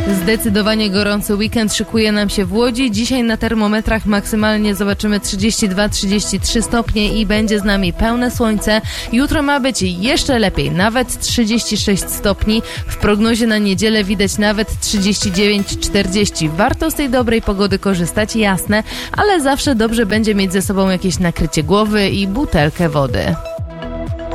Zdecydowanie gorący weekend szykuje nam się w Łodzi. Dzisiaj na termometrach maksymalnie zobaczymy 32-33 stopnie i będzie z nami pełne słońce. Jutro ma być jeszcze lepiej, nawet 36 stopni. W prognozie na niedzielę widać nawet 39-40. Warto z tej dobrej pogody korzystać, jasne, ale zawsze dobrze będzie mieć ze sobą jakieś nakrycie głowy i butelkę wody.